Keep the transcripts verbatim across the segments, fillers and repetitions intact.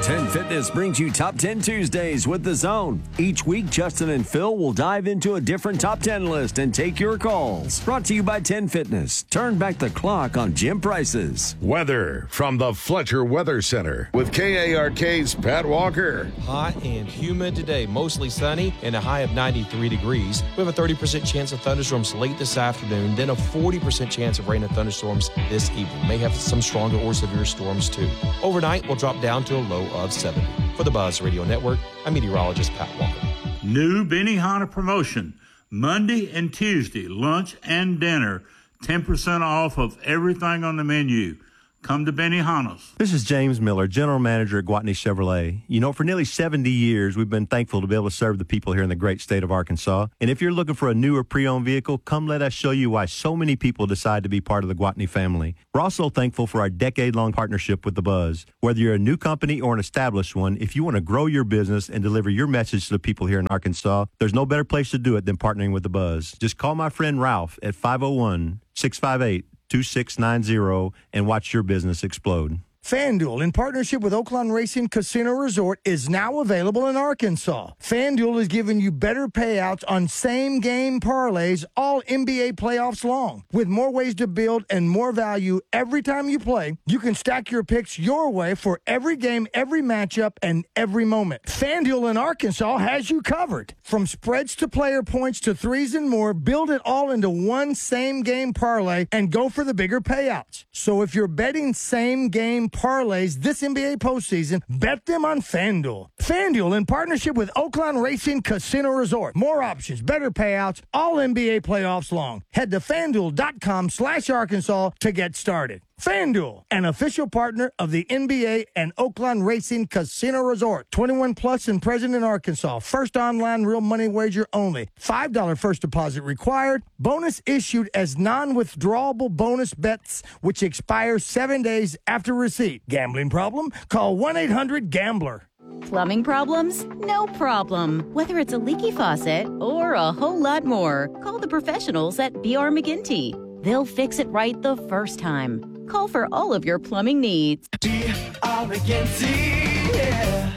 ten Fitness brings you Top ten Tuesdays with The Zone. Each week, Justin and Phil will dive into a different Top ten list and take your calls. Brought to you by ten Fitness. Turn back the clock on gym prices. Weather from the Fletcher Weather Center with K A R K's Pat Walker. Hot and humid today, mostly sunny and a high of ninety-three degrees. We have a thirty percent chance of thunderstorms late this afternoon, then a forty percent chance of rain and thunderstorms this evening. May have some stronger or severe storms too. Overnight, we'll drop down to a low of seventy. For the Buzz Radio Network, I'm meteorologist Pat Walker. New Benihana promotion, Monday and Tuesday, lunch and dinner, ten percent off of everything on the menu. Come to Benihana's. This is James Miller, General Manager at Gwatney Chevrolet. You know, for nearly seventy years, we've been thankful to be able to serve the people here in the great state of Arkansas. And if you're looking for a new or pre-owned vehicle, come let us show you why so many people decide to be part of the Gwatney family. We're also thankful for our decade-long partnership with The Buzz. Whether you're a new company or an established one, if you want to grow your business and deliver your message to the people here in Arkansas, there's no better place to do it than partnering with The Buzz. Just call my friend Ralph at five oh one, six five eight, two six nine zero and watch your business explode. FanDuel, in partnership with Oaklawn Racing Casino Resort, is now available in Arkansas. FanDuel is giving you better payouts on same-game parlays all N B A playoffs long. With more ways to build and more value every time you play, you can stack your picks your way for every game, every matchup, and every moment. FanDuel in Arkansas has you covered. From spreads to player points to threes and more, build it all into one same-game parlay and go for the bigger payouts. So if you're betting same-game parlays this N B A postseason, bet them on FanDuel. FanDuel, in partnership with Oaklawn Racing Casino Resort. More options, better payouts, all N B A playoffs long. Head to FanDuel.com slash Arkansas to get started. FanDuel, an official partner of the N B A and Oaklawn Racing Casino Resort. twenty-one plus and present in Arkansas. First online real money wager only. five dollars first deposit required. Bonus issued as non-withdrawable bonus bets, which expire seven days after receipt. Gambling problem? Call one eight hundred gambler. Plumbing problems? No problem. Whether it's a leaky faucet or a whole lot more, call the professionals at B R McGinty. They'll fix it right the first time. Call for all of your plumbing needs. B R McGinty, yeah.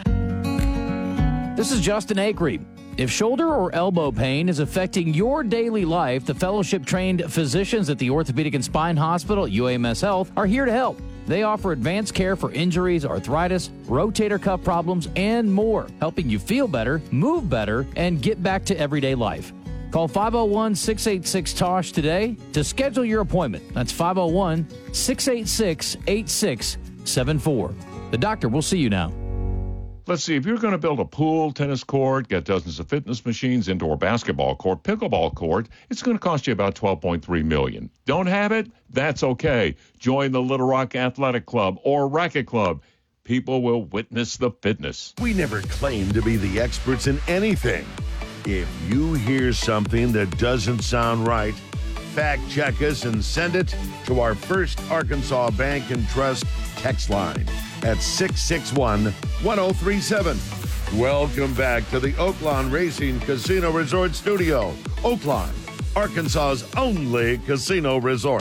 This is Justin Acree. If shoulder or elbow pain is affecting your daily life, the fellowship-trained physicians at the Orthopedic and Spine Hospital at U A M S Health are here to help. They offer advanced care for injuries, arthritis, rotator cuff problems, and more, helping you feel better, move better, and get back to everyday life. Call five oh one, six eight six, T O S H today to schedule your appointment. That's five oh one, six eight six, eight six seven four. The doctor will see you now. Let's see, if you're going to build a pool, tennis court, get dozens of fitness machines, indoor basketball court, pickleball court, it's going to cost you about twelve point three million dollars. Don't have it? That's okay. Join the Little Rock Athletic Club or Racket Club. People will witness the fitness. We never claim to be the experts in anything. If you hear something that doesn't sound right, fact check us and send it to our First Arkansas Bank and Trust text line at six six one, one oh three seven. Welcome back to the Oaklawn Racing Casino Resort Studio. Oaklawn, Arkansas's only casino resort.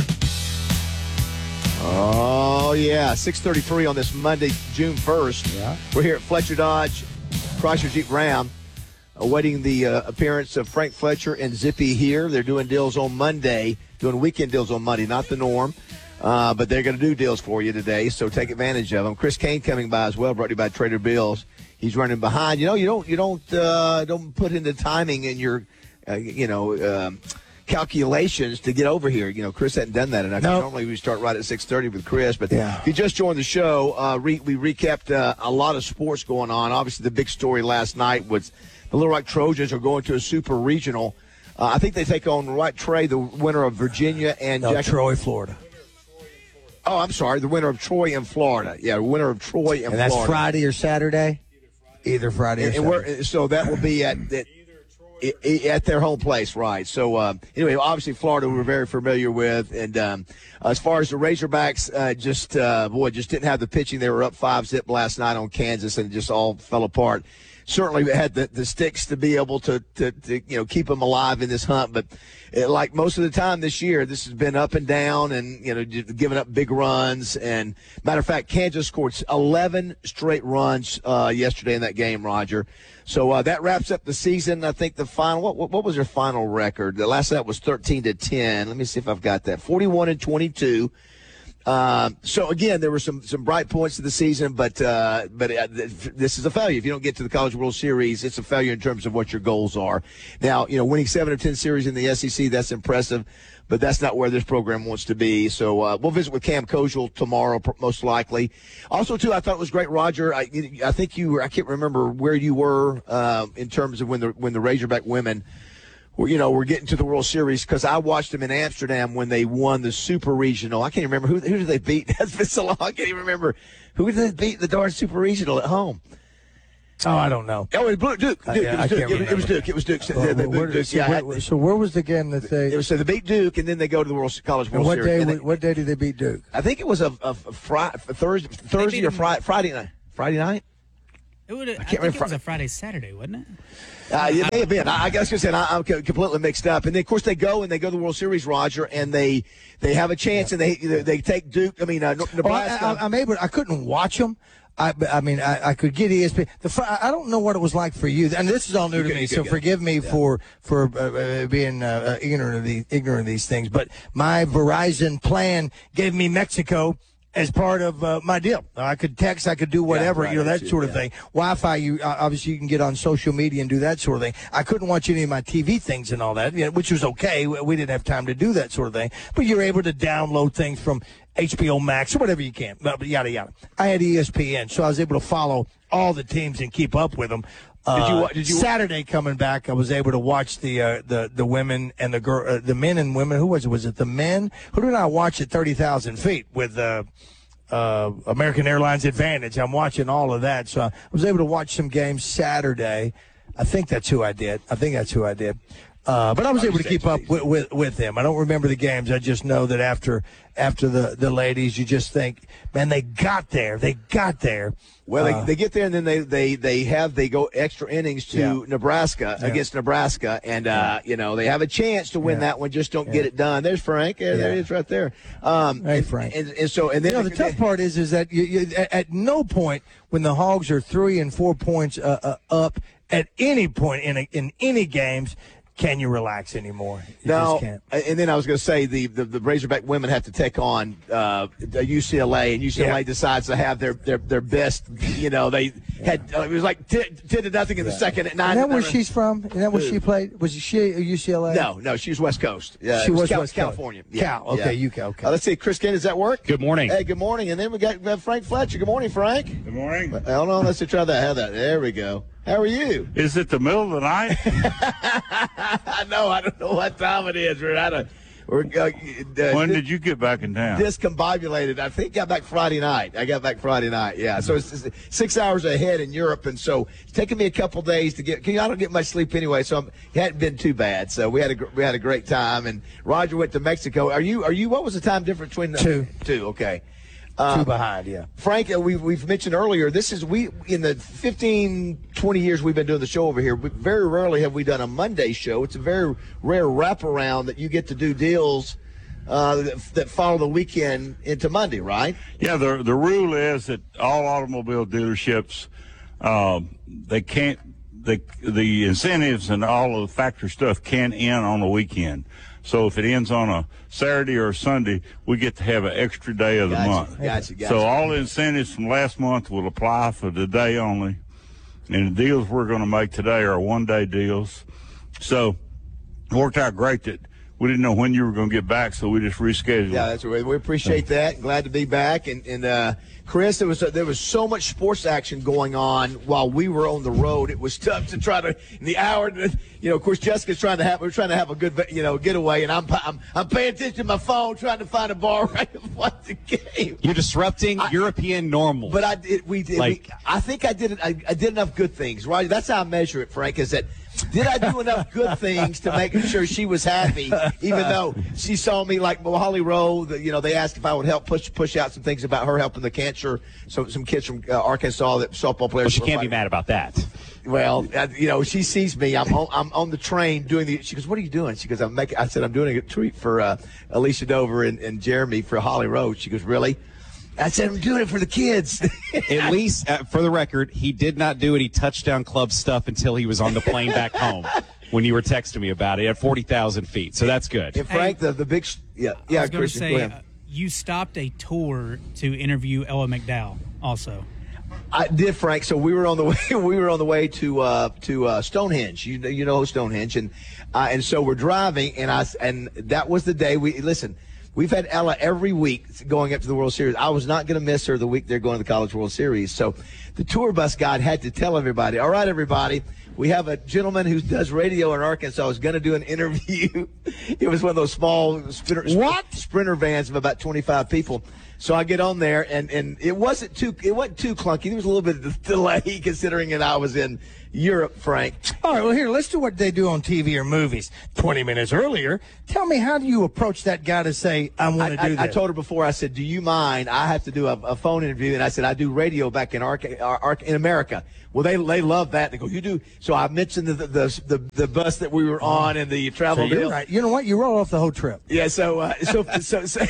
Oh, yeah. six thirty-three on this Monday, June first. Yeah. We're here at Fletcher Dodge, Chrysler Jeep Ram, awaiting the uh, appearance of Frank Fletcher and Zippy here. They're doing deals on Monday, doing weekend deals on Monday, not the norm. Uh, but they're going to do deals for you today, so take advantage of them. Chris Kane coming by as well, brought to you by Trader Bill's. He's running behind. You know, you don't you don't uh, don't put in the timing in your, uh, you know, um, calculations to get over here. You know, Chris hadn't done that enough. Nope. Normally we start right at six thirty with Chris, but yeah. If you just joined the show, uh, re- we recapped uh, a lot of sports going on. Obviously, the big story last night was the Little Rock Trojans are going to a super regional. Uh, I think they take on Wright Trey, the winner of Virginia and no, Jackson- Troy, Florida. Oh, I'm sorry, the winner of Troy and Florida. Yeah, the winner of Troy and, and that's Florida. Friday or Saturday? Either Friday or and, Saturday. And we're, so that will be at at, at their home place, right? So uh, anyway, obviously Florida we're very familiar with, and um, as far as the Razorbacks, uh, just uh, boy, just didn't have the pitching. They were up five zip last night on Kansas, and it just all fell apart. certainly had the, the sticks to be able to, to, to, you know, keep them alive in this hunt. But it, like most of the time this year, this has been up and down and, you know, giving up big runs. And matter of fact, Kansas scored eleven straight runs uh, yesterday in that game, Roger. So uh, that wraps up the season. I think the final, what, what, what was their final record? The last that was thirteen to ten. Let me see if I've got that. forty-one and twenty-two. Um, so again, there were some, some bright points to the season, but, uh, but uh, this is a failure. If you don't get to the College World Series, it's a failure in terms of what your goals are. Now, you know, winning seven or ten series in the S E C, that's impressive, but that's not where this program wants to be. So, uh, we'll visit with Cam Koziel tomorrow, most likely. Also, too, I thought it was great, Roger. I, I think you were, I can't remember where you were, uh, in terms of when the, when the Razorback women, Well, you know, we're getting to the World Series because I watched them in Amsterdam when they won the Super Regional. I can't even remember who who did they beat. That's been so long. I can't even remember who did they beat the darn Super Regional at home. Oh, I don't know. Oh, it blew Duke. Duke. Uh, it, yeah, was Duke. It, it was Duke. It was Duke. Uh, They where, beat Duke. so, Yeah, where, I- so where was the game that they? it was so they beat Duke, and then they go to the World College World and what Series. day? And they- What day did they beat Duke? I think it was a, a, a, fri- a Thursday, Thursday or Friday, Friday night. Friday night. It would. I, I can't think remember it was a Friday, Saturday, wasn't it? Uh, it may have been. I, I guess I said I, I'm co- completely mixed up. And then, of course, they go and they go to the World Series, Roger, and they they have a chance, and they they take Duke. I mean, uh, Nebraska. Well, I, I, I'm able. I couldn't watch them. I, I mean, I, I could get E S P N. The, fr- I don't know what it was like for you, and this is all new to Good, me. good, So good. forgive me Yeah. for for uh, uh, being uh, uh, ignorant of these ignorant of these things. But my Verizon plan gave me Mexico as part of uh, my deal. I could text, I could do whatever, right, you know, that that's sort it, of yeah. thing. Wi-Fi, you uh, obviously you can get on social media and do that sort of thing. I couldn't watch any of my T V things and all that, you know, which was okay. We we didn't have time to do that sort of thing. But you're able to download things from H B O Max or whatever you can, but yada yada. I had E S P N, so I was able to follow all the teams and keep up with them. Uh, Did you wa- did you wa- Saturday coming back, I was able to watch the uh, the the women and the girl, uh, the men and women. Who was it? Was it the men? Who did I watch at thirty thousand feet with? Uh, uh, American Airlines Advantage. I'm watching all of that, so I was able to watch some games Saturday. I think that's who I did. I think that's who I did. Uh, but I was able to keep up with, with with them. I don't remember the games. I just know that after after the, the ladies, you just think, man, they got there. They got there. Well, Uh, they, they get there, and then they, they, they have they go extra innings to Yeah. Nebraska Yeah. against Nebraska, and uh, you know they have a chance to win Yeah. that one, just don't Yeah. get it done. There's Frank, yeah, there Yeah. he is right there. Um, Hey, and- Frank. and, and so and then You know, the they- tough part is is that you, you, at, at no point when the Hogs are three and four points uh, uh, up at any point in a, in any games can you relax anymore. You No, just can't. and then I was going to say the, the the Razorback women have to take on uh, U C L A, and U C L A Yeah. decides to have their, their, their best. You know, they had uh, it was like ten, ten to nothing in the second at nine. Isn't that where she's from? Isn't that where Who? she played? Was she at U C L A? No, no, she was West Coast. Yeah, She it was Cal- West Coast. California. Cal, okay, U Cal, okay. Uh, let's see, Chris Ken, does that work? Good morning. Hey, good morning. And then we got, we got Frank Fletcher. Good morning, Frank. Good morning. Hold on, let's see, try that. Have that. There we go. How are you? Is it the middle of the night? I know. I don't know what time it is. We're out of. We're, uh, uh, When did you get back in town? discombobulated. I think I got back Friday night. I got back Friday night. Yeah, so it's, it's six hours ahead in Europe, and so it's taking me a couple days to get. 'Cause I don't get much sleep anyway, so I'm, it hadn't been too bad. So we had a gr- we had a great time, and Roger went to Mexico. Are you are you? What was the time difference between the Two. Two. Okay. Uh, Two behind, yeah. Frank, uh, we've, we've mentioned earlier, this is, we in the fifteen, twenty years we've been doing the show over here, we, very rarely have we done a Monday show. It's a very rare wraparound that you get to do deals uh, that, that follow the weekend into Monday, right? Yeah, the the rule is that all automobile dealerships, um, they can't, they, the incentives and all of the factory stuff can't end on a weekend. So if it ends on a Saturday or a Sunday, we get to have an extra day of the Gotcha, month. gotcha, gotcha. So all the incentives from last month will apply for the day only. And the deals we're going to make today are one-day deals. So it worked out great that we didn't know when you were going to get back, so we just rescheduled. Yeah, that's right. We appreciate that. Glad to be back. And, and uh, Chris, there was there was so much sports action going on while we were on the road. It was tough to try to in the hour. You know, of course, Jessica's trying to have we're trying to have a good you know getaway, and I'm I'm I'm paying attention to my phone, trying to find a bar right to watch the game. You're disrupting I- European normal. But I did. We did. Like- we, I think I did. I, I did enough good things, right? That's how I measure it, Frank. Is that did I do enough good things to make sure she was happy, even though she saw me like Holly Rowe? The, you know, they asked if I would help push push out some things about her helping the cancer. So some kids from uh, Arkansas, that softball players. well, she were can't be fighting. mad about that. Well, uh, you know, she sees me. I'm on, I'm on the train doing the. She goes, "What are you doing?" She goes, "I'm making." I said, "I'm doing a treat for uh, Alicia Dover and, and Jeremy for Holly Road." She goes, "Really?" I said, "I'm doing it for the kids." At least, uh, for the record, he did not do any touchdown club stuff until he was on the plane back home. When you were texting me about it at forty thousand feet, so that's good. And Frank, the the big yeah yeah. I was going to Christian, say go ahead. uh, you stopped a tour to interview Ella McDowell also. I did, Frank. So we were on the way. We were on the way to uh, to uh, Stonehenge. You know, you know Stonehenge, and uh, and so we're driving, and I and that was the day we listen. We've had Ella every week going up to the World Series. I was not going to miss her the week they're going to the College World Series. So the tour bus guide had to tell everybody, all right, everybody, we have a gentleman who does radio in Arkansas who's going to do an interview. It was one of those small sprinter, what? sprinter vans of about twenty-five people. So I get on there, and, and it wasn't too it wasn't too clunky. There was a little bit of delay considering that I was in Europe, Frank. All right, well, here, let's do what they do on T V or movies. twenty minutes earlier, tell me, how do you approach that guy to say, I want to do I, this? I told her before, I said, do you mind? I have to do a, a phone interview, and I said, I do radio back in Arca- Ar- in America. Well, they they love that. They go, you do? So I mentioned the the the, the bus that we were on and the travel So you're deal. right. You know what? You roll off the whole trip. Yeah, so uh, so so, so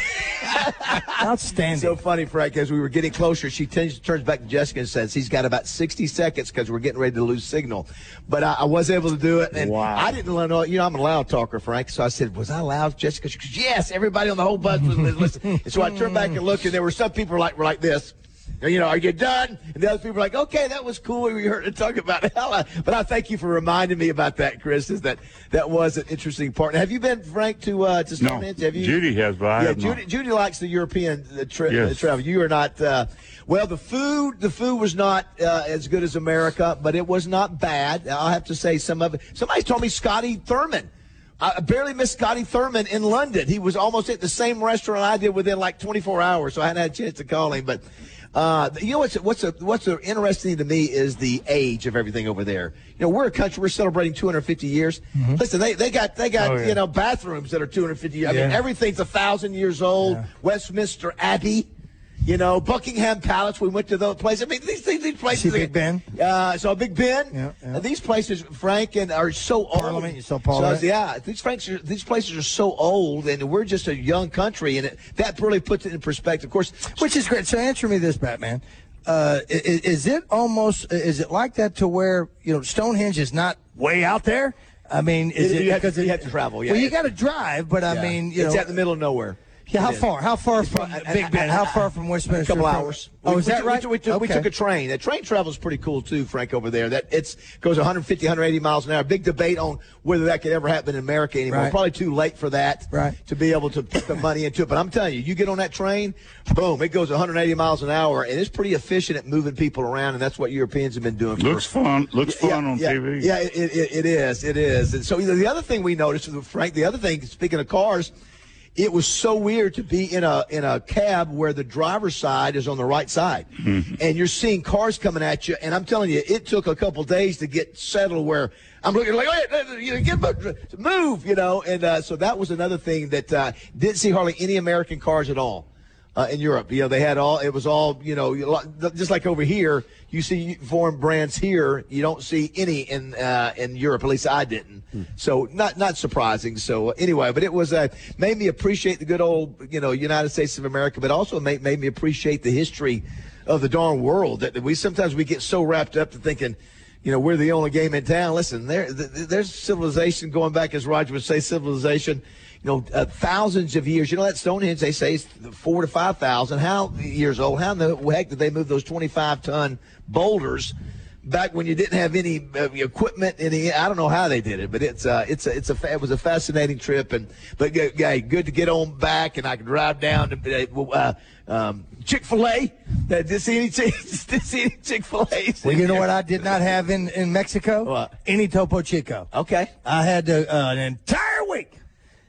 outstanding. So funny, Frank. As we were getting closer, she turns, turns back to Jessica and says he's got about sixty seconds because we're getting ready to lose signal. But I, I was able to do it, and Wow. I didn't know. You know, I'm a loud talker, Frank. So I said, "Was I loud, Jessica?" She goes, "Yes." Everybody on the whole bus was listening. And so I turned back and looked, and there were some people like were like this. You know, are you done? And the other people were like, okay, that was cool. We heard it talk about Ella. But I thank you for reminding me about that, Chris. Is that that was an interesting part. Have you been, Frank, to uh, to Stonehenge? No, Have you? Judy has, but I yeah, have Judy, not. Judy likes the European uh, tri- Yes. uh, travel. You are not. Uh, well, the food, the food was not uh, as good as America, but it was not bad. I'll have to say some of it. Somebody told me Scotty Thurman. I barely missed Scotty Thurman in London. He was almost at the same restaurant I did within like twenty-four hours, so I hadn't had a chance to call him. But uh, you know what's what's a, what's a interesting to me is the age of everything over there. You know, we're a country, we're celebrating two hundred fifty years. Mm-hmm. Listen, they they got they got Oh, yeah. you know bathrooms that are two hundred fifty years. I mean, Yeah. everything's a thousand years old. Yeah. Westminster Abbey. You know, Buckingham Palace, we went to those places. I mean, these, these, these places. See Big Ben? Uh, so Big Ben. Yeah, yeah. Uh, these places, Frank, and are so old. Parliament, you saw Parliament? So, yeah, these, Franks are, these places are so old, and we're just a young country, and it, that really puts it in perspective. Of course, Which is great. So answer me this, Batman. Uh, is, is it almost, is it like that to where, you know, Stonehenge is not way out there? I mean, is You it, have to- because you it- have to travel, yeah. Well, you got to drive, but I yeah. mean, you it's know. at the middle of nowhere. Yeah, how It is. far? How far from I- I- Big Ben? How far from Westminster? A couple hours. Oh, we, is we that took- right? We took, we, took, we Okay. took a train. The train travel is pretty cool too, Frank. Over there, that it's goes one fifty, one eighty miles an hour. Big debate on whether that could ever happen in America anymore. Right. Probably too late for that. Right. To be able to put the money into it. But I'm telling you, you get on that train, boom, it goes one eighty miles an hour, and it's pretty efficient at moving people around, and that's what Europeans have been doing. For, Looks fun. Looks yeah, fun on yeah, T V. Yeah, it, it, it is. It is. And so you know, the other thing we noticed, Frank, the other thing, speaking of cars, it was so weird to be in a in a cab where the driver's side is on the right side, Mm-hmm. and you're seeing cars coming at you. And I'm telling you, it took a couple days to get settled where I'm looking like, hey, you know, get move, you know. And uh, so that was another thing that uh, didn't see hardly any American cars at all. Uh, in Europe, you know, they had all, it was all, you know, just like over here, you see foreign brands here, you don't see any in uh, in Europe, at least I didn't. Hmm. So not not surprising. So anyway, but it was, uh, made me appreciate the good old, you know, United States of America, but also made, made me appreciate the history of the darn world that we sometimes we get so wrapped up to thinking, you know, we're the only game in town. Listen, there, there's civilization going back, as Roger would say, civilization, you know, uh, thousands of years. You know, that Stonehenge, they say, is four to five thousand how years old. How in the heck did they move those twenty-five ton boulders back when you didn't have any uh, equipment? Any, I don't know how they did it, but it's uh, it's a, it's a, it was a fascinating trip. And but yeah, good to get on back, and I could drive down to uh, um, Chick-fil-A. Uh, did see any did see any Chick-fil-A? Well, you know what I did not have in, in Mexico? What? Any Topo Chico. Okay. I had to, uh, an entire week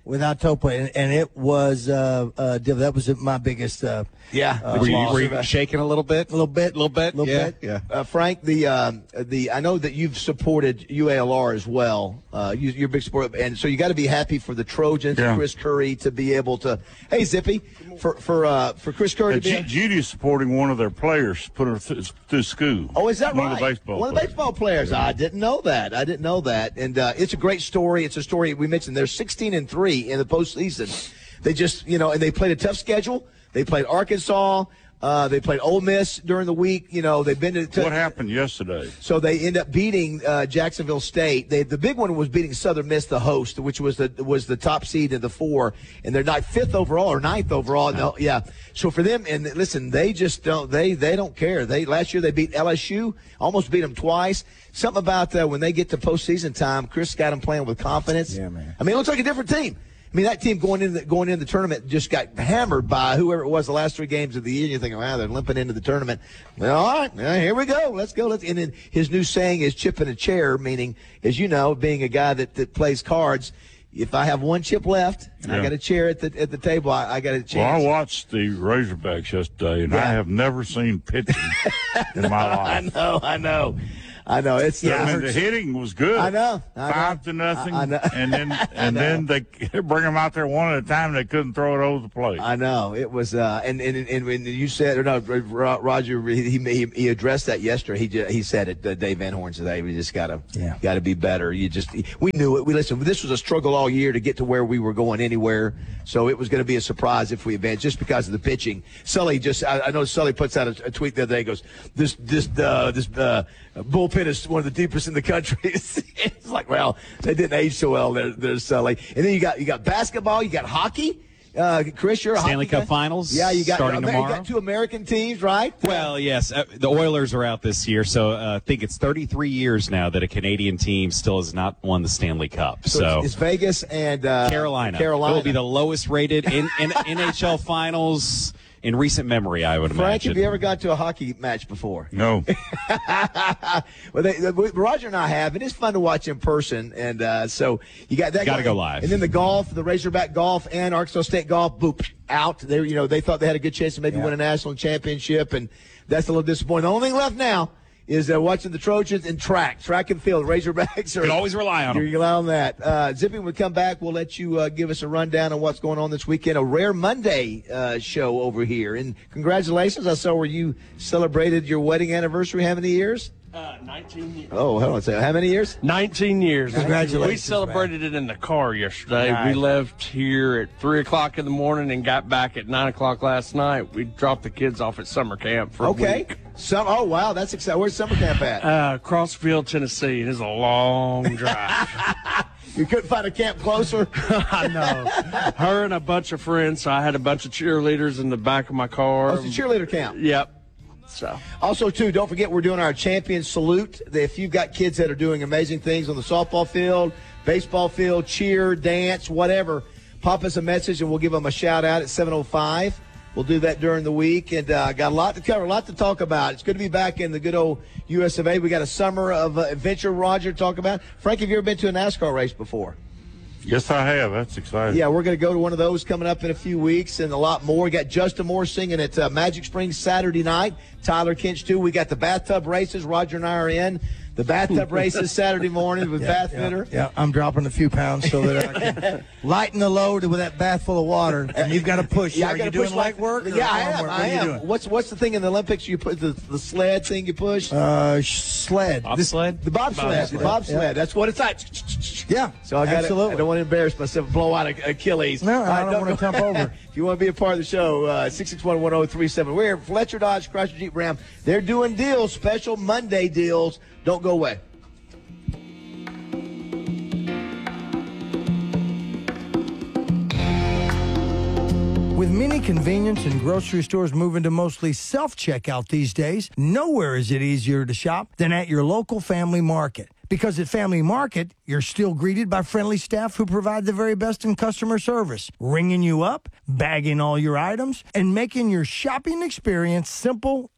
without Topa, and, and it was uh, uh, that was my biggest. Uh, Yeah, uh, were, you, loss. were you shaking a little bit? A little bit, a little bit, little yeah, bit. yeah. Uh, Frank, the um, the I know that you've supported U A L R as well. Uh, you, you're a big supporter, and so you got to be happy for the Trojans, Yeah. Chris Curry, to be able to. Hey, Zippy, for for uh, for Chris Curry And to be. Ju- Judy's supporting one of their players, put her th- through school. Oh, is that one right? Of the baseball One of the players. baseball players. I didn't know that. I didn't know that. And uh, it's a great story. It's a story we mentioned. They're sixteen and three in the postseason. They just, you know, and they played a tough schedule. They played Arkansas. Uh, they played Ole Miss during the week. You know, they've been to. to What happened yesterday? So they end up beating uh, Jacksonville State. They, the big one was beating Southern Miss, the host, which was the was the top seed of the four, and they're not fifth overall or ninth overall. No, yeah. So for them, and listen, they just don't they they don't care. They last year they beat L S U, almost beat them twice. Something about uh, when they get to postseason time, Chris got them playing with confidence. Yeah, man. I mean, it looks like a different team. I mean, that team going in the, going in the tournament just got hammered by whoever it was the last three games of the year. And you're thinking, wow, they're limping into the tournament. Well, all right, well, here we go. Let's go. Let's. And then his new saying is "chip in a chair," meaning, as you know, being a guy that, that plays cards. If I have one chip left and I Yeah. got a chair at the at the table, I, I got a chance. Well, I watched the Razorbacks yesterday, and I Yeah. have never seen pitching in my I life. know, I know, I know. It's I yeah. mean, the hitting was good. I know, I know. Five to nothing. I- I know. And then and know. then they bring them out there one at a time. They couldn't throw it over the plate. I know it was, uh, and, and and when you said, or no, Ro- Roger, he he, he addressed that yesterday. He just, he said it. Uh, Dave Van Horn today. We just gotta Yeah. gotta be better. You just we knew it. We listened. This was a struggle all year to get to where we were going anywhere. So it was going to be a surprise if we advanced just because of the pitching. Sully just, I, I know Sully puts out a, a tweet the other day. He goes, this this uh, this uh, bullpen is one of the deepest in the country. It's, it's like, well, they didn't age so well there, there, Sully. And then you got you got basketball. You got hockey. Uh, Chris, you're a Stanley hockey Cup guy. Finals Yeah, you got, starting Amer- you tomorrow. got two American teams, right? Well, yes. Uh, the Oilers are out this year, so uh, I think it's thirty-three years now that a Canadian team still has not won the Stanley Cup. So, So, it's, it's Vegas and uh, Carolina. Carolina. It will be the lowest rated in, in N H L Finals in recent memory, I would Frank, imagine. have you ever gone to a hockey match before? No. Well, they, they, Roger and I have, and it's fun to watch in person. And uh, so you got that. Gotta guy. go live. And then the golf, the Razorback golf, and Arkansas State golf, boop, out. They, you know, they thought they had a good chance to maybe Yeah. win a national championship, and that's a little disappointing. The only thing left now is uh, watching the Trojans in track, track and field. Razorbacks are. You can always rely on You them. can rely on that. Uh, Zippy, when we come back, we'll let you uh, give us a rundown on what's going on this weekend. A rare Monday uh, show over here. And congratulations. I saw where you celebrated your wedding anniversary. How many years? Uh, nineteen years. Oh, hold on a second. How many years? nineteen years. Congratulations, We celebrated it in the car yesterday. Nice. We left here at three o'clock in the morning and got back at nine o'clock last night. We dropped the kids off at summer camp for a Okay. week. Some, oh, wow. That's exciting. Where's summer camp at? Uh, Crossfield, Tennessee. It is a long drive. You couldn't find a camp closer? I know. Her and a bunch of friends. So I had a bunch of cheerleaders in the back of my car. Oh, it's a cheerleader camp. Yep. So. Also, too, don't forget we're doing our champion salute. If you've got kids that are doing amazing things on the softball field, baseball field, cheer, dance, whatever, pop us a message and we'll give them a shout out at seven oh five. We'll do that during the week, and uh, got a lot to cover, a lot to talk about. It's good to be back in the good old U S of A. We got a summer of uh, adventure, Roger, to talk about. Frank, have you ever been to a NASCAR race before? Yes, I have. That's exciting. Yeah, we're going to go to one of those coming up in a few weeks and a lot more. We got Justin Moore singing at uh, Magic Springs Saturday night. Tyler Kinch, too. We got the bathtub races. Roger and I are in. The bathtub races Saturday morning with Yeah, Bath yeah, Fitter. Yeah, I'm dropping a few pounds so that I can lighten the load with that bath full of water. And you've got to push. Yeah, I Are gotta you doing push light like- work? or Yeah, I arm am. work? What I are you am. doing? What's what's the thing in the Olympics? You put the, the sled thing you push? Uh, sh- sled. Bobsled? The bobsled. The bobsled. That's what it's like. Yeah, So I got absolutely. I don't want to embarrass myself, blow out a- Achilles. No, I All don't wanna jump over. If you want to be a part of the show, uh, six six one, one oh three seven. We're here at Fletcher Dodge, Chrysler Jeep Ram. They're doing deals, special Monday deals. Don't go away. With many convenience and grocery stores moving to mostly self-checkout these days, nowhere is it easier to shop than at your local Family Market. Because at Family Market, you're still greeted by friendly staff who provide the very best in customer service, ringing you up, bagging all your items, and making your shopping experience simple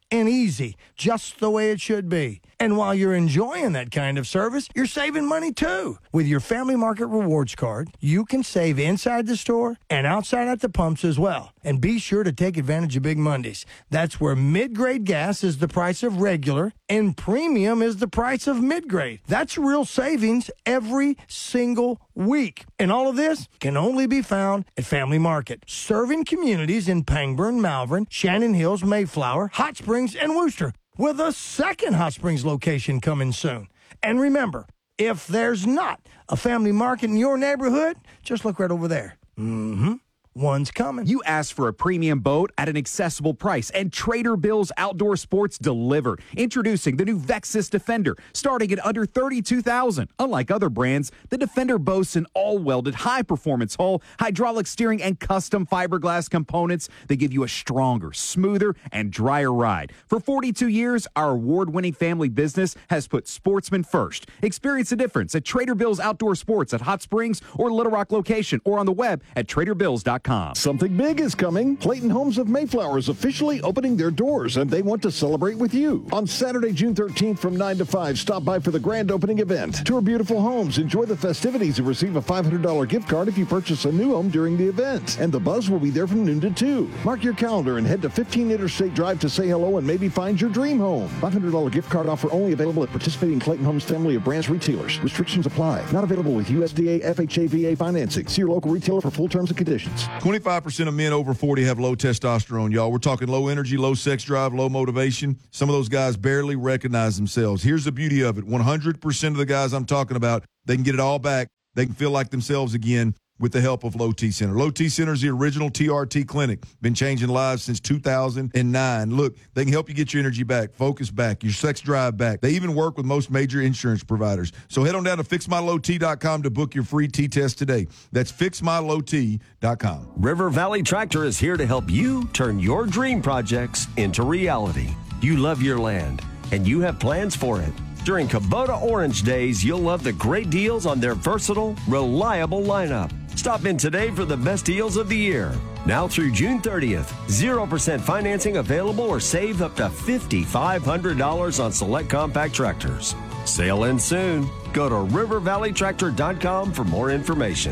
and easy, just the way it should be. And while you're enjoying that kind of service, you're saving money too. With your Family Market Rewards card, you can save inside the store and outside at the pumps as well. And be sure to take advantage of Big Mondays. That's where mid-grade gas is the price of regular and premium is the price of mid-grade. That's real savings every single week. And all of this can only be found at Family Market, serving communities in Pangburn, Malvern, Shannon Hills, Mayflower, Hot Springs, and Worcester, with a second Hot Springs location coming soon. And remember, if there's not a Family Market in your neighborhood, just look right over there. Mm-hmm. One's coming. You asked for a premium boat at an accessible price, and Trader Bill's Outdoor Sports delivered. Introducing the new Vexus Defender, starting at under thirty-two thousand dollars. Unlike other brands, the Defender boasts an all-welded, high-performance hull, hydraulic steering, and custom fiberglass components that give you a stronger, smoother, and drier ride. For forty-two years, our award-winning family business has put sportsmen first. Experience the difference at Trader Bill's Outdoor Sports at Hot Springs or Little Rock location, or on the web at trader bills dot com. Something big is coming. Clayton Homes of Mayflower is officially opening their doors, and they want to celebrate with you. On Saturday, June thirteenth from nine to five, stop by for the grand opening event. Tour beautiful homes, enjoy the festivities, and receive a five hundred dollars gift card if you purchase a new home during the event. And the buzz will be there from noon to two. Mark your calendar and head to fifteen Interstate Drive to say hello and maybe find your dream home. five hundred dollars gift card offer only available at participating Clayton Homes family of branch retailers. Restrictions apply. Not available with U S D A F H A V A financing. See your local retailer for full terms and conditions. twenty-five percent of men over forty have low testosterone, y'all. We're talking low energy, low sex drive, low motivation. Some of those guys barely recognize themselves. Here's the beauty of it. one hundred percent of the guys I'm talking about, they can get it all back. They can feel like themselves again with the help of Low T Center. Low T Center is the original T R T clinic. Been changing lives since two thousand nine. Look, they can help you get your energy back, focus back, your sex drive back. They even work with most major insurance providers. So head on down to fix my low t dot com to book your free T-test today. That's fix my low t dot com. River Valley Tractor is here to help you turn your dream projects into reality. You love your land, and you have plans for it. During Kubota Orange Days, you'll love the great deals on their versatile, reliable lineup. Stop in today for the best deals of the year. Now through June thirtieth, zero percent financing available or save up to five thousand five hundred dollars on select compact tractors. Sale ends soon. Go to river valley tractor dot com for more information.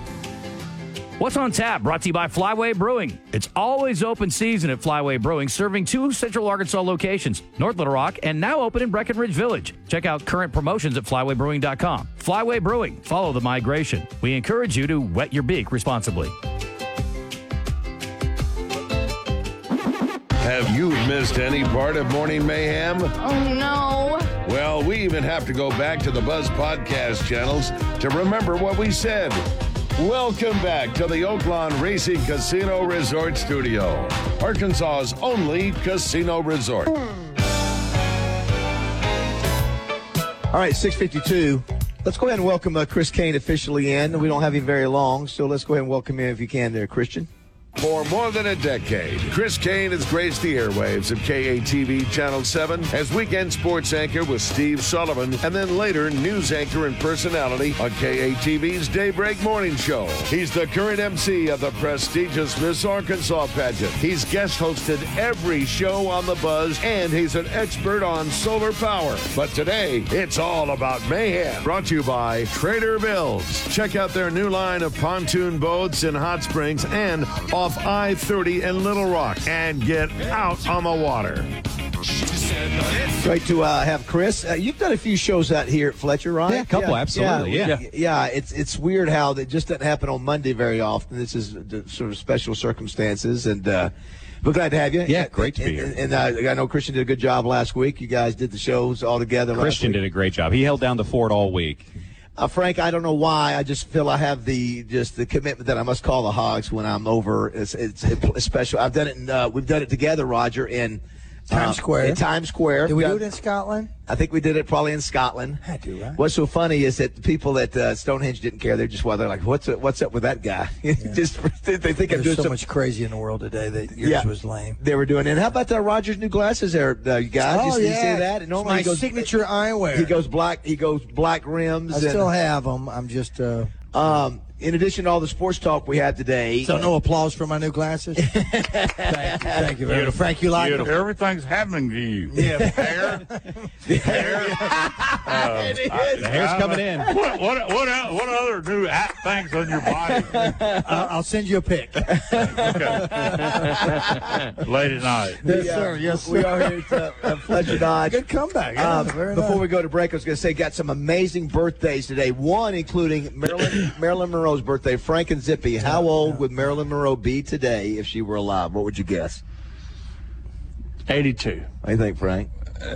What's on tap? Brought to you by Flyway Brewing. It's always open season at Flyway Brewing, serving two Central Arkansas locations, North Little Rock, and now open in Breckenridge Village. Check out current promotions at flyway brewing dot com. Flyway Brewing. Follow the migration. We encourage you to wet your beak responsibly. Have you missed any part of Morning Mayhem? Oh, no. Well, we even have to go back to the Buzz podcast channels to remember what we said. Welcome back to the Oaklawn Racing Casino Resort Studio, Arkansas's only casino resort. All right, six fifty-two. Let's go ahead and welcome uh, Chris Kane officially in. We don't have him very long, so let's go ahead and welcome him if you can there, Christian. For more than a decade, Chris Kane has graced the airwaves of K A T V Channel seven as weekend sports anchor with Steve Sullivan, and then later news anchor and personality on K A T V's Daybreak Morning Show. He's the current M C of the prestigious Miss Arkansas pageant. He's guest hosted every show on The Buzz, and he's an expert on solar power. But today, it's all about mayhem. Brought to you by Trader Bill's. Check out their new line of pontoon boats in Hot Springs and off I thirty in Little Rock, and get out on the water. Great to uh, have Chris. Uh, you've done a few shows out here at Fletcher, right? Yeah, a couple, yeah, absolutely. Yeah, Yeah. yeah. It's it's weird how that just doesn't happen on Monday very often. This is the sort of special circumstances, and uh, we're glad to have you. Yeah, great to and, be here. And, and uh, I know Christian did a good job last week. You guys did the shows all together. Christian last week. did a great job. He held down the fort all week. Uh, Frank, I don't know why. I just feel I have the just the commitment that I must call the Hogs when I'm over. It's, it's, it's special. I've done it. In, uh, we've done it together, Roger, in Times um, Square. In Times Square. Did we Got- do it in Scotland? I think we did it probably in Scotland. I do, right? What's so funny is that the people at uh, Stonehenge didn't care. They're just well, they're like, "What's up, what's up with that guy?" just they think I'm There's doing so some, much crazy in the world today that yours Yeah. was lame. They were doing it. And how about uh, Roger's new glasses there, uh, you guys? Oh, you, yeah. you see that? And normally My he goes signature eyewear. He goes black. He goes black rims. I and, still have them. I'm just. Uh, Um, in addition to all the sports talk we had today. So no applause for my new glasses? Thank you. Thank you very much. Frank, you like them? Everything's happening to you. Yeah. Hair. Hair. Uh, The hair's coming in. What, what, what, el- what other new app things on your body? Uh, I'll send you a pic. Late at night. Yes, sir. Yes, We sir. are here at uh, Fletcher Dodge. Good comeback. Yeah, Um, very before nice. we go to break, I was going to say, got some amazing birthdays today. One including Marilyn Marilyn Monroe's birthday. Frank and Zippy. How old would Marilyn Monroe be today if she were alive? What would you guess? eighty-two. What do you think, Frank?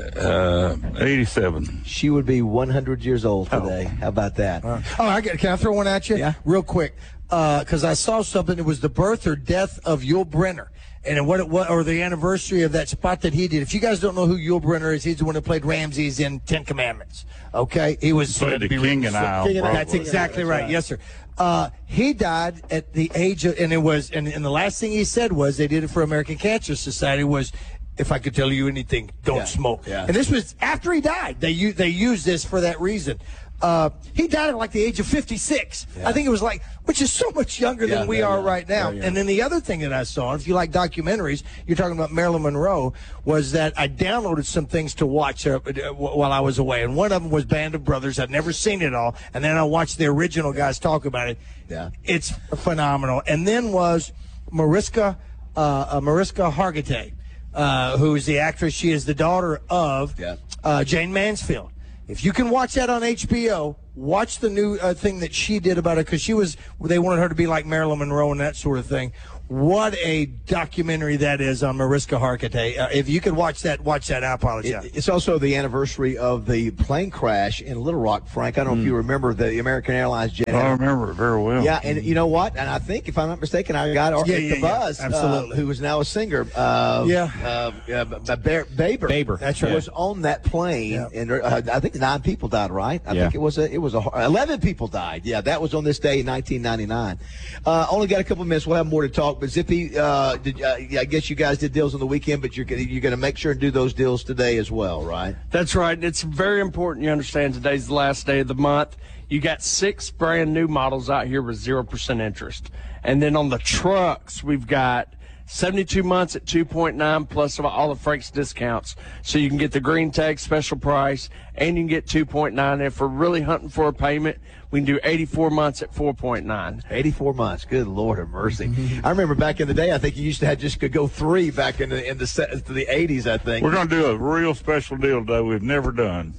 Uh, eighty-seven. She would be one hundred years old today. How about that? Oh, I get, can I throw one at you? Yeah. Real quick. Because I saw something. It was the birth or death of Yul Brynner. And what it was, or the anniversary of that spot that he did. If you guys don't know who Yul Brynner is, he's the one who played Ramses in Ten Commandments. Okay? He was Played the King and I on King and I. That's Broadway. exactly right. Yes, sir. Uh, he died at the age of, and it was, and, and the last thing he said was, they did it for American Cancer Society, was, if I could tell you anything, don't Yeah. smoke. Yeah. And this was after he died. They u- they used this for that reason. Uh, he died at like the age of fifty-six. I think it was like, which is so much younger Yeah, than we very are young, right now. very young. And then the other thing that I saw, if you like documentaries, you're talking about Marilyn Monroe, was that I downloaded some things to watch uh, while I was away. And one of them was Band of Brothers. I'd never seen it all. And then I watched the original guys talk about it. Yeah. It's phenomenal. And then was Mariska, uh, uh, Mariska Hargitay, uh, who is the actress. She is the daughter of Yeah. uh, Jane Mansfield. If you can watch that on H B O, watch the new uh, thing that she did about it, because she was, they wanted her to be like Marilyn Monroe and that sort of thing. What a documentary that is on Mariska Hargitay. Uh, if you could watch that, watch that. I apologize. It- it's also the anniversary of the plane crash in Little Rock, Frank. I don't know if you remember the American Airlines jet. I remember it very well. Yeah, and you know what? And I think, if I'm not mistaken, I got Ar- Yeah, the yeah, yeah. Buzz, Absolutely. uh, who is now a singer. Uh, Yeah. uh, uh, B- Bear- Baber. Baber. That's right. Was on that plane, Yeah. and uh, I think nine people died. Right? I Yeah. think it was a it was a eleven people died. Yeah, that was on this day in nineteen ninety-nine. Uh, only got a couple minutes. We'll have more to talk. But Zippy, uh, did, uh, I guess you guys did deals on the weekend, but you're gonna, you're going to make sure and do those deals today as well, right? That's right. It's very important you understand today's the last day of the month. You got six brand new models out here with zero percent interest. And then on the trucks, we've got seventy-two months at two point nine plus all of Frank's discounts. So you can get the green tag special price and you can get two point nine. If we're really hunting for a payment, we can do eighty-four months at four point nine. eighty-four months. Good Lord of mercy. I remember back in the day, I think you used to have just could go three back in the in the se- to the eighties, I think. We're going to do a real special deal today we've never done.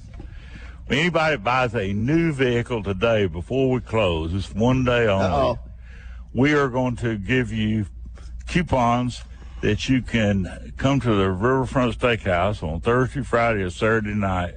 Anybody that buys a new vehicle today before we close, it's one day only, Uh-oh. we are going to give you coupons that you can come to the Riverfront Steakhouse on Thursday, Friday, or Saturday night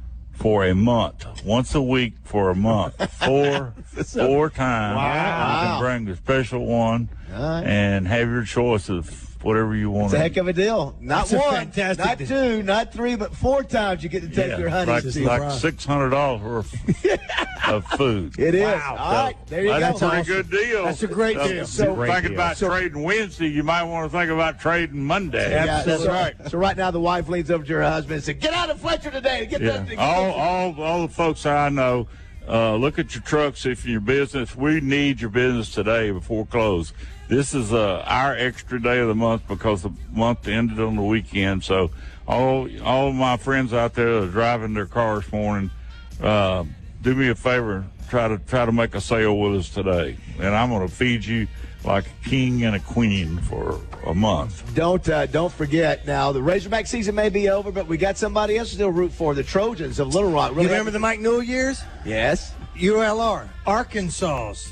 for a month, once a week for a month, four four times. Wow. You can bring a special one All right. and have your choice of whatever you want. It's a heck of a deal. Not That's a one, fantastic not deal. two, not three, but four times you get to take Yeah, your honey. like, to see like Brian. six hundred dollars worth of food. It is. Wow. All right, there you That's go. a pretty good deal. That's a great So- deal. So, Great thinking deal. about trading Wednesday, you might want to think about trading Monday. Yeah, That's so, right. So right now the wife leans over to her husband and says, "Get out of Fletcher today. Get Yeah. that." Get All, that- all, all the folks I know, uh, look at your trucks if you're your business. We need your business today before close. This is uh, our extra day of the month because the month ended on the weekend. So all all of my friends out there that are driving their cars this morning, uh, do me a favor, try to try to make a sale with us today, and I'm going to feed you like a king and a queen for a month. Don't uh, don't forget now the Razorback season may be over, but we got somebody else to still root for. The Trojans of Little Rock. Really You remember the Mike Newell years? Yes. U L R, Arkansas's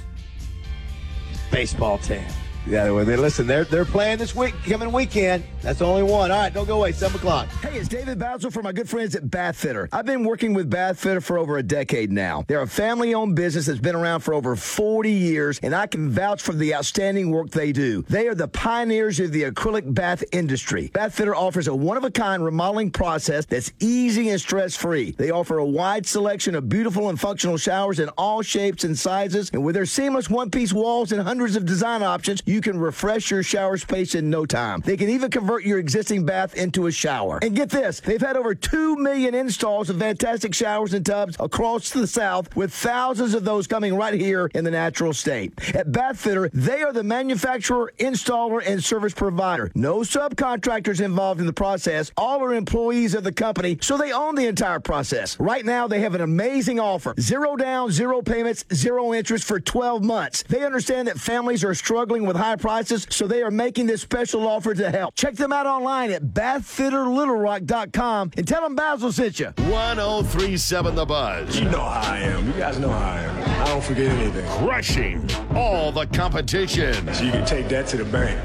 baseball team. Yeah, well, they, listen, they're they're playing this week, coming weekend. That's the only one. All right, don't go away. Seven o'clock. Hey, it's David Basil for my good friends at Bath Fitter. I've been working with Bath Fitter for over a decade now. They're a family-owned business that's been around for over forty years, and I can vouch for the outstanding work they do. They are the pioneers of the acrylic bath industry. Bath Fitter offers a one-of-a-kind remodeling process that's easy and stress-free. They offer a wide selection of beautiful and functional showers in all shapes and sizes, and with their seamless one-piece walls and hundreds of design options, you you can refresh your shower space in no time. They can even convert your existing bath into a shower. And get this, they've had over two million installs of fantastic showers and tubs across the South, with thousands of those coming right here in the natural state. At Bath Fitter, they are the manufacturer, installer, and service provider. No subcontractors involved in the process. All are employees of the company, so they own the entire process. Right now, they have an amazing offer. Zero down, zero payments, zero interest for twelve months. They understand that families are struggling with high prices, so they are making this special offer to help. Check them out online at bath fitter little rock dot com and tell them Basil sent you. one oh three point seven The Buzz. You know how I am. You guys know how I am. I don't forget anything. Crushing all the competition. So you can take that to the bank.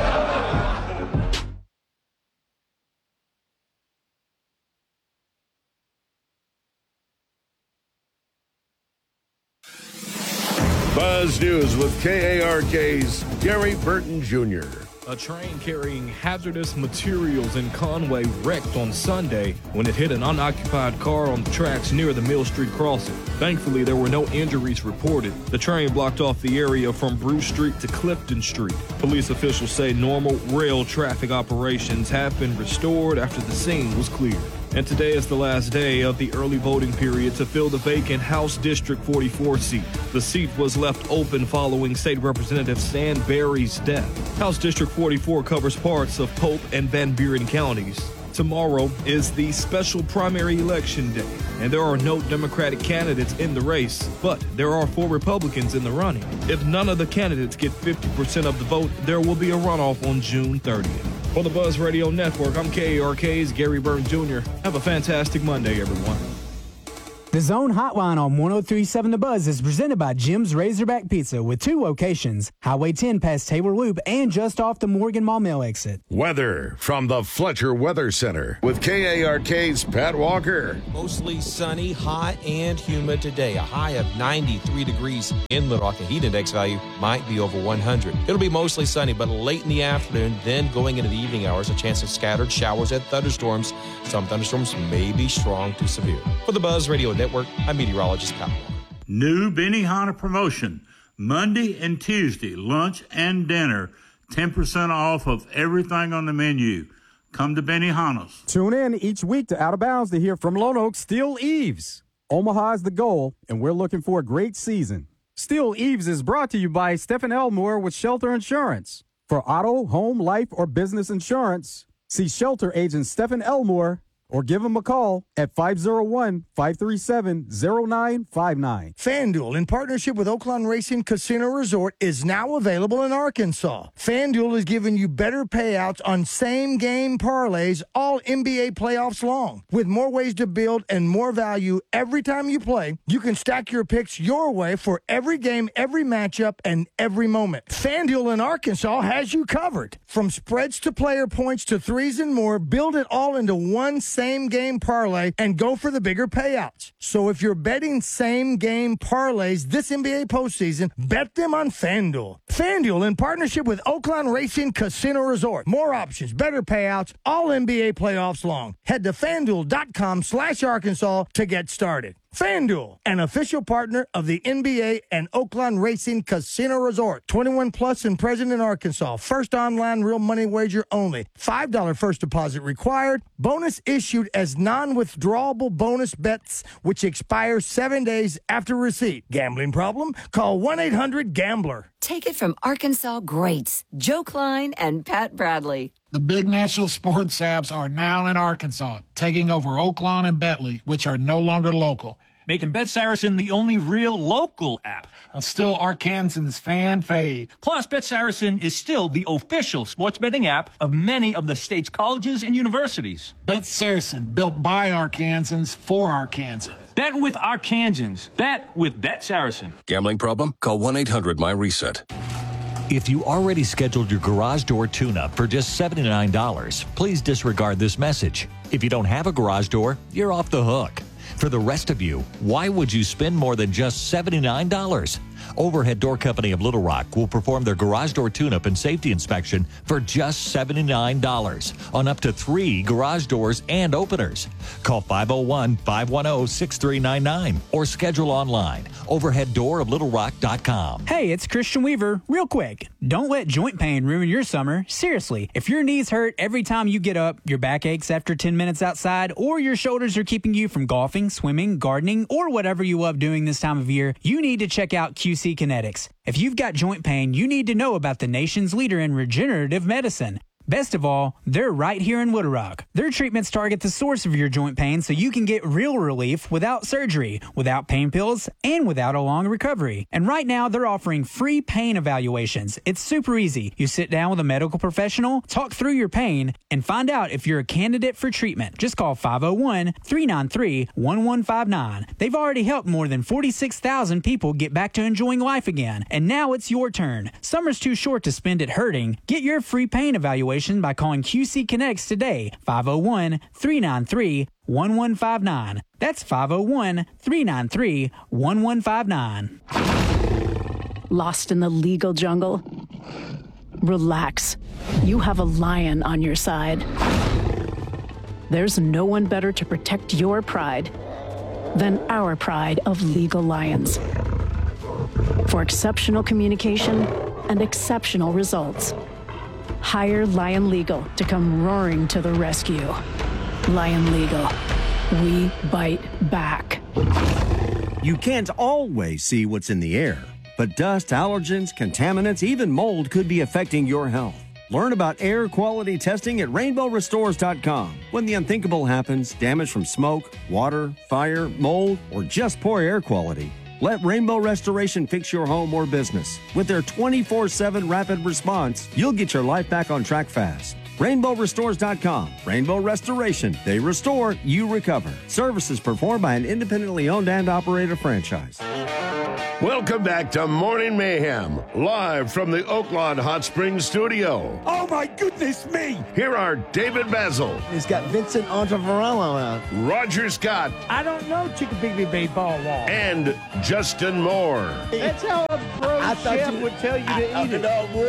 Buzz News with K A R K's Gary Burton Junior A train carrying hazardous materials in Conway wrecked on Sunday when it hit an unoccupied car on the tracks near the Mill Street crossing. Thankfully, there were no injuries reported. The train blocked off the area from Bruce Street to Clifton Street. Police officials say normal rail traffic operations have been restored after the scene was cleared. And today is the last day of the early voting period to fill the vacant House District forty-four seat. The seat was left open following State Representative Stan Berry's death. House District forty-four covers parts of Pope and Van Buren counties. Tomorrow is the special primary election day, and there are no Democratic candidates in the race, but there are four Republicans in the running. If none of the candidates get fifty percent of the vote, there will be a runoff on June thirtieth. For the Buzz Radio Network, I'm K A R K's Gary Burton Junior Have a fantastic Monday, everyone. The Zone Hotline on one oh three point seven The Buzz is presented by Jim's Razorback Pizza with two locations, Highway ten past Taylor Loop and just off the Morgan Mall Mill exit. Weather from the Fletcher Weather Center with K A R K's Pat Walker. Mostly sunny, hot, and humid today. A high of ninety-three degrees in Little Rock. The heat index value might be over one hundred. It'll be mostly sunny, but late in the afternoon, then going into the evening hours, a chance of scattered showers and thunderstorms. Some thunderstorms may be strong to severe. For the Buzz Radio Network, I'm meteorologist Pat Walker. New Benihana promotion. Monday and Tuesday, lunch and dinner, ten percent off of everything on the menu. Come to Benihana's. Tune in each week to Out of Bounds to hear from Lone Oak Steel Eaves. Omaha is the goal, and we're looking for a great season. Steel Eaves is brought to you by Stephen Elmore with Shelter Insurance. For auto, home, life, or business insurance, see Shelter Agent Stephen Elmore or give him a call at five oh one, five three seven, oh nine five nine. FanDuel, in partnership with Oaklawn Racing Casino Resort, is now available in Arkansas. FanDuel is giving you better payouts on same-game parlays all N B A playoffs long. With more ways to build and more value every time you play, you can stack your picks your way for every game, every matchup, and every moment. FanDuel in Arkansas has you covered. From spreads to player points to threes and more, build it all into one same-game parlay and go for the bigger payouts. So if you're betting same-game parlays this N B A postseason, bet them on FanDuel. FanDuel, in partnership with Oaklawn Racing Casino Resort. More options, better payouts, all N B A playoffs long. Head to FanDuel.com slash Arkansas to get started. FanDuel, an official partner of the N B A and Oaklawn Racing Casino Resort. twenty-one plus and present in Arkansas. First online real money wager only. five dollars first deposit required. Bonus issued as non-withdrawable bonus bets, which expire seven days after receipt. Gambling problem? Call one eight hundred gambler. Take it from Arkansas greats, Joe Klein and Pat Bradley. The big national sports apps are now in Arkansas, taking over Oaklawn and Bentley, which are no longer local, making Bet Saracen the only real local app. And still Arkansans' fan fave. Plus, Bet Saracen is still the official sports betting app of many of the state's colleges and universities. Bet Saracen, built by Arkansans for Arkansans. Bet with Arkansans. Bet with Bet Saracen. Gambling problem? Call one eight hundred my reset. If you already scheduled your garage door tune-up for just seventy-nine dollars, please disregard this message. If you don't have a garage door, you're off the hook. For the rest of you, why would you spend more than just seventy-nine dollars? Overhead Door Company of Little Rock will perform their garage door tune-up and safety inspection for just seventy-nine dollars on up to three garage doors and openers. Call five oh one, five one oh, six three nine nine or schedule online. overhead door of little rock dot com. Hey, it's Christian Weaver. Real quick, don't let joint pain ruin your summer. Seriously, if your knees hurt every time you get up, your back aches after ten minutes outside, or your shoulders are keeping you from golfing, swimming, gardening, or whatever you love doing this time of year, you need to check out Q C Kinetics. If you've got joint pain, you need to know about the nation's leader in regenerative medicine. Best of all, they're right here in Little Rock. Their treatments target the source of your joint pain so you can get real relief without surgery, without pain pills, and without a long recovery. And right now, they're offering free pain evaluations. It's super easy. You sit down with a medical professional, talk through your pain, and find out if you're a candidate for treatment. Just call five oh one, three nine three, one one five nine. They've already helped more than forty-six thousand people get back to enjoying life again. And now it's your turn. Summer's too short to spend it hurting. Get your free pain evaluation by calling Q C Kinetics today, five oh one, three nine three, one one five nine. That's five oh one, three nine three, one one five nine. Lost in the legal jungle? Relax. You have a lion on your side. There's no one better to protect your pride than our pride of Legal Lions. For exceptional communication and exceptional results, hire Lion Legal to come roaring to the rescue. Lion Legal. We bite back. You can't always see what's in the air, but dust, allergens, contaminants, even mold could be affecting your health. Learn about air quality testing at rainbow restores dot com. When the unthinkable happens, damage from smoke, water, fire, mold, or just poor air quality, let Rainbow Restoration fix your home or business. With their twenty-four seven rapid response, you'll get your life back on track fast. rainbow restores dot com. Rainbow Restoration. They restore, you recover. Services performed by an independently owned and operated franchise. Welcome back to Morning Mayhem, live from the Oaklawn Hot Springs studio. Oh, my goodness me! Here are David Basil. He's got Vincent Ontavarello out. Roger Scott. I don't know Chickabigby Baseball Wall. And Justin Moore. That's how a pro chef would tell you to eat it.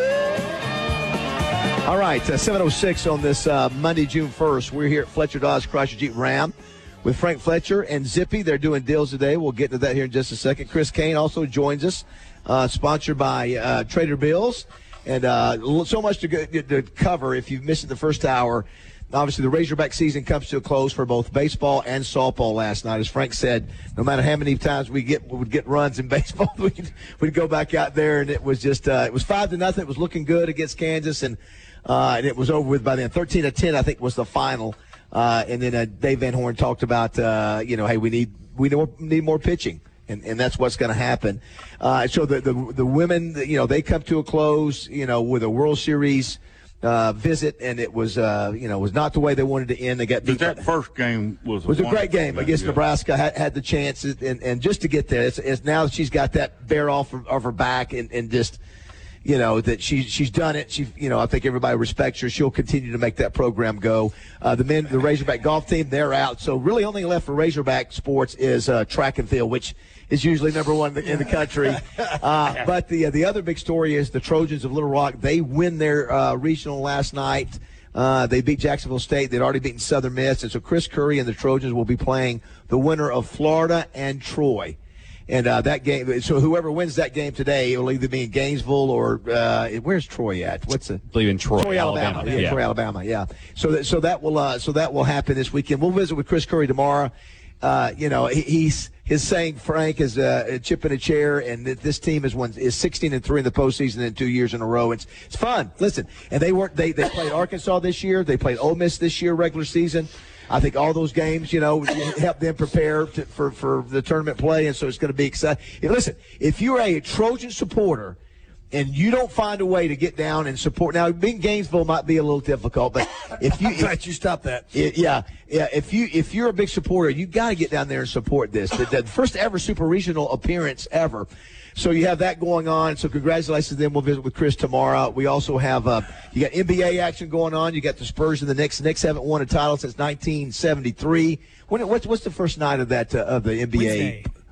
All right, uh, seven oh six on this uh, Monday, June first. We're here at Fletcher Dodge Chrysler Jeep Ram with Frank Fletcher and Zippy. They're doing deals today. We'll get to that here in just a second. Chris Kane also joins us, uh, sponsored by uh, Trader Bills. And uh, so much to, go, to cover if you've missed the first hour. Obviously, the Razorback season comes to a close for both baseball and softball last night. As Frank said, no matter how many times we get we would get runs in baseball, we'd, we'd go back out there, and it was just uh, it was five to nothing. It was looking good against Kansas, and uh, and it was over with by then. thirteen to ten, I think, was the final. Uh, and then uh, Dave Van Horn talked about, uh, you know, hey, we need we need more pitching, and, and that's what's going to happen. Uh, so the, the the women, you know, they come to a close, you know, with a World Series uh, visit, and it was, uh, you know, was not the way they wanted to end. They got beat. But that first game was a, was a great game against yeah. Nebraska. Had, had the chances, and, and just to get there, it's, it's now that she's got that bear off of, of her back, and, and just. You know, that she, she's done it. She, you know, I think everybody respects her. She'll continue to make that program go. Uh, the men, the Razorback golf team, they're out. So really only left for Razorback sports is uh, track and field, which is usually number one in the country. Uh, but the, uh, the other big story is the Trojans of Little Rock. They win their uh, regional last night. Uh, they beat Jacksonville State. They'd already beaten Southern Miss. And so Chris Curry and the Trojans will be playing the winner of Florida and Troy. And uh, that game, so whoever wins that game today, it will either be in Gainesville or uh, where's Troy at? What's it? I believe in Troy, Troy, Alabama. Alabama. Yeah, Yeah. Troy, Alabama. Yeah. So that so that will uh, so that will happen this weekend. We'll visit with Chris Curry tomorrow. Uh, you know, he, he's his saying Frank is uh, a chip in a chair, and that this team is one is sixteen and three in the postseason in two years in a row. It's it's fun. Listen, and they weren't they they played Arkansas this year. They played Ole Miss this year regular season. I think all those games, you know, help them prepare to, for, for the tournament play, and so it's going to be exciting. And listen, if you're a Trojan supporter and you don't find a way to get down and support, now being Gainesville might be a little difficult, but if you, I'm glad you stopped that. It, yeah, yeah. If you if you're a big supporter, you got to get down there and support this. The, the first ever super regional appearance ever. So you have that going on. So congratulations to them. We'll visit with Chris tomorrow. We also have uh, you got N B A action going on. You got the Spurs and the Knicks. The Knicks haven't won a title since nineteen seventy-three. When, what's what's the first night of that uh, of the N B A? Wednesday.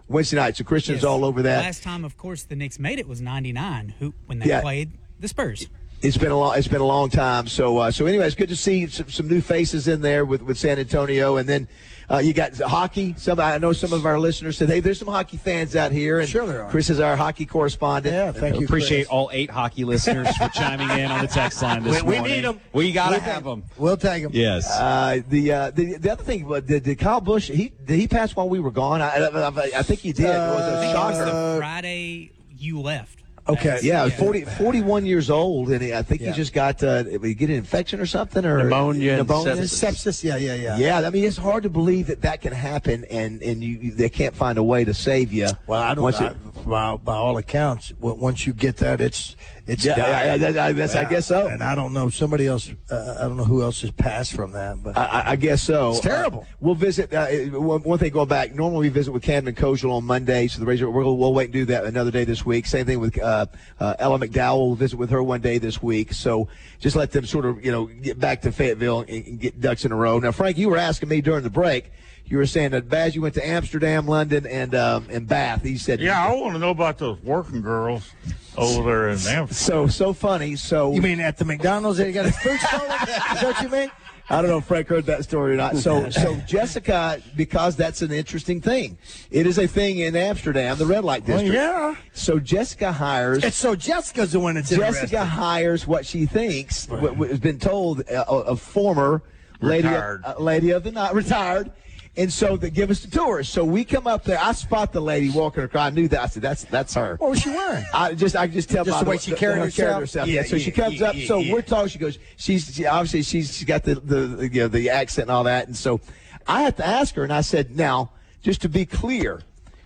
Wednesday night. So Christian's Yes. all over that. Last time, of course, the Knicks made it was ninety-nine. Who when they Yeah. played the Spurs. It's been a long. It's been a long time. So, uh, so anyway, it's good to see some, some new faces in there with, with San Antonio, and then uh, you got hockey. Some I know some of our listeners said, "Hey, there's some hockey fans out here." And Sure there are. Chris is our hockey correspondent. Yeah, thank you. Appreciate Chris. all eight hockey listeners for chiming in on the text line this We- we morning. need 'em. We got to We have take- them. We'll take them. Yes. Uh, the, uh, the the other thing, uh, did, did Kyle Busch? He did he pass while we were gone? I, I, I think he did. it was a I think it was shocker. the Friday you left. Okay. Yeah, Yeah. forty, forty-one years old, and I think Yeah. he just got uh, did he get an infection or something, or Pneumonia and pneumonia? sepsis. Sepsis. Yeah, yeah, yeah. Yeah, I mean it's hard to believe that that can happen, and and you, you they can't find a way to save you. Well, I don't. Once I, it- by, by all accounts, w- once you get that, it's it's Yeah, dire. yeah, yeah, that- that's- I guess so. And I don't know somebody else. Uh, I don't know who else has passed from that, but I, I- I guess so. It's terrible. Uh, we'll visit. Uh, one, one thing going back. Normally we visit with Camden Kojal on Monday, so the Razor. We'll, we'll wait and do that another day this week. Same thing with uh, uh, Ella McDowell. We'll visit with her one day this week. So just let them sort of you know get back to Fayetteville and, and get ducks in a row. Now, Frank, you were asking me during the break. You were saying that Baz, you went to Amsterdam, London, and um, and Bath. He said, Yeah, I want to know about those working girls over there in Amsterdam. So so funny. So you mean at the McDonald's they got a food store? Is that what you mean? I don't know if Frank heard that story or not. So, so Jessica, because that's an interesting thing. It is a thing in Amsterdam, the red light district. Well, yeah. So Jessica hires. It's so Jessica's the one that's Jessica interested. hires what she thinks, what, what has been told, a, a former lady, Retired. a lady of the night, retired. And so they give us the tours. So we come up there. I spot the lady walking across. I knew that. I said, "That's that's her." What was she wearing? I just I just tell Just by the way she the- carried her herself? herself. Yeah, Yeah, so she yeah, comes yeah, up. yeah, so yeah. we're talking. She goes. She's she, obviously she's she got the the you know the accent and all that. And so I have to ask her. And I said, "Now, just to be clear,